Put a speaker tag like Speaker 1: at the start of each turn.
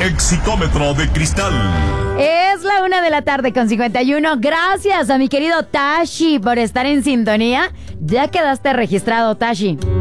Speaker 1: Éxitómetro de cristal.
Speaker 2: Es la 1:51 PM. Gracias a mi querido Tashi por estar en sintonía. Ya quedaste registrado, Tashi.